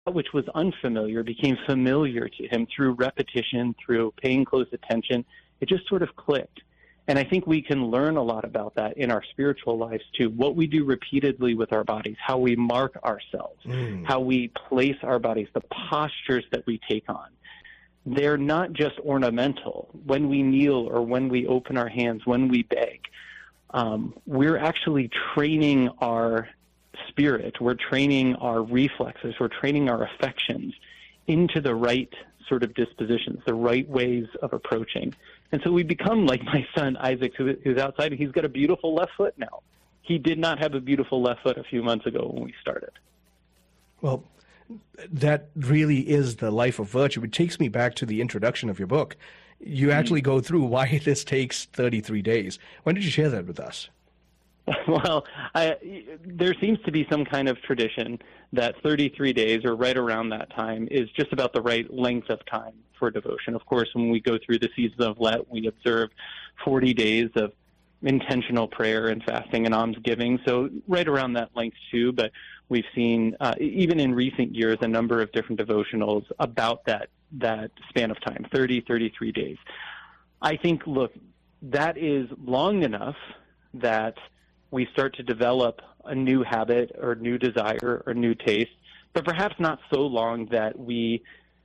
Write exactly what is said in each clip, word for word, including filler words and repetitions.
which was unfamiliar became familiar to him through repetition, through paying close attention. It just sort of clicked. And I think we can learn a lot about that in our spiritual lives too. What we do repeatedly with our bodies, how we mark ourselves, mm. how we place our bodies, the postures that we take on. They're not just ornamental. When we kneel or when we open our hands, when we beg, um, we're actually training our spirit. We're training our reflexes. We're training our affections into the right sort of dispositions, the right ways of approaching. And so we become like my son, Isaac, who, who's outside. He's got a beautiful left foot now. He did not have a beautiful left foot a few months ago when we started. Well, that really is the life of virtue. It takes me back to the introduction of your book. You actually go through why this takes thirty-three days. Why don't you share that with us? Well, I, there seems to be some kind of tradition that thirty-three days, or right around that time, is just about the right length of time for devotion. Of course, when we go through the season of Lent, we observe forty days of intentional prayer and fasting and almsgiving, so right around that length too. But we've seen, uh, even in recent years, a number of different devotionals about that that span of time, thirty, thirty-three days. I think, look, that is long enough that we start to develop a new habit or new desire or new taste, but perhaps not so long that we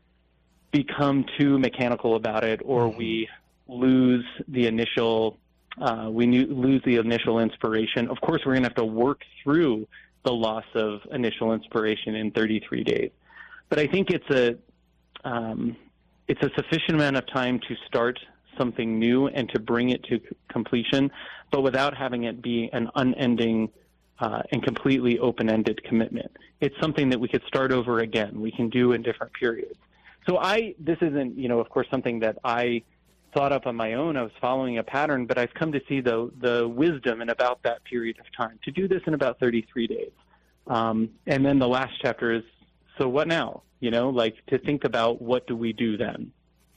become too mechanical about it, or mm-hmm. we lose the initial uh, we lose the initial inspiration. Of course, we're going to have to work through the loss of initial inspiration in thirty-three days. But I think it's a um, it's a sufficient amount of time to start something new and to bring it to completion, but without having it be an unending uh, and completely open-ended commitment. It's something that we could start over again. We can do in different periods. So I, this isn't, you know, of course, something that I thought up on my own. I was following a pattern, but I've come to see the the wisdom in about that period of time to do this in about thirty-three days. Um, and then the last chapter is, so what now? You know, like to think about what do we do then?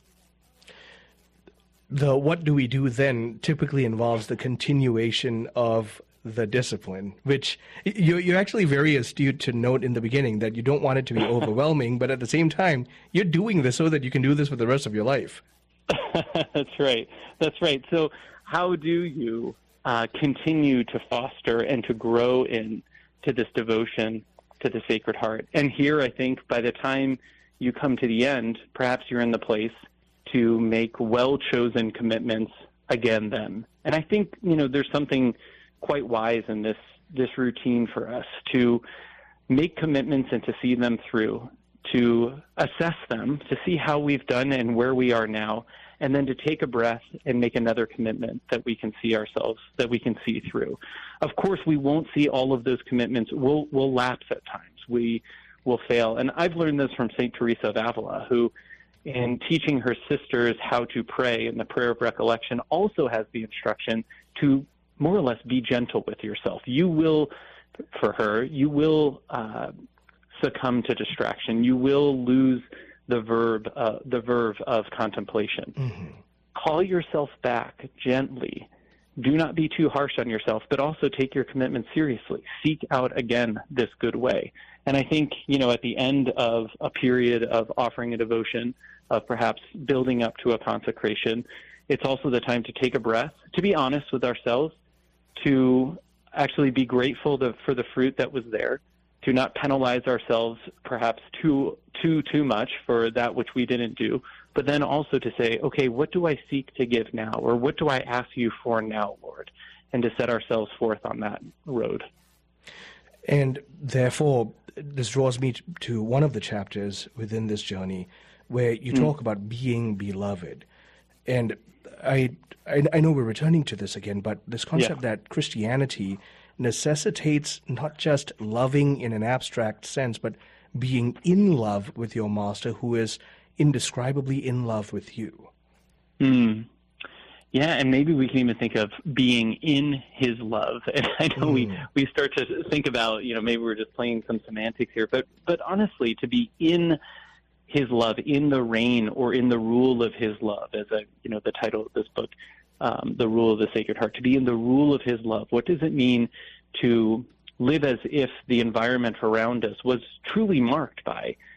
The what do we do then typically involves the continuation of the discipline, which you're, you're actually very astute to note in the beginning that you don't want it to be overwhelming, but at the same time, you're doing this so that you can do this for the rest of your life. That's right. That's right. So how do you uh, continue to foster and to grow in to this devotion to the Sacred Heart? And here, I think, by the time you come to the end, perhaps you're in the place to make well-chosen commitments again then. And I think, you know, there's something quite wise in this this routine for us to make commitments and to see them through, to assess them, to see how we've done and where we are now, and then to take a breath and make another commitment that we can see ourselves, that we can see through. Of course, we won't see all of those commitments. We'll, we'll lapse at times. We will fail. And I've learned this from Saint Teresa of Avila, who, in teaching her sisters how to pray in the prayer of recollection, also has the instruction to more or less be gentle with yourself. You will, for her, you will uh, succumb to distraction. You will lose the verb, uh, the verve of contemplation. Mm-hmm. Call yourself back gently. Do not be too harsh on yourself, but also take your commitment seriously. Seek out again this good way. And I think, you know, at the end of a period of offering a devotion, of perhaps building up to a consecration, it's also the time to take a breath, to be honest with ourselves, to actually be grateful to, for the fruit that was there, to not penalize ourselves perhaps too too too much for that which we didn't do, but then also to say, okay, what do I seek to give now, or what do I ask you for now, Lord, and to set ourselves forth on that road. And therefore, this draws me to one of the chapters within this journey where you mm. talk about being beloved. And I, I I know we're returning to this again, but this concept yeah. that Christianity necessitates not just loving in an abstract sense, but being in love with your master who is indescribably in love with you. Mm. Yeah, and maybe we can even think of being in his love. And I know mm. we, we start to think about, you know, maybe we're just playing some semantics here, but but honestly, to be in his love, in the reign or in the rule of his love, as a, you know, the title of this book, um, The Rule of the Sacred Heart, to be in the rule of his love. What does it mean to live as if the environment around us was truly marked by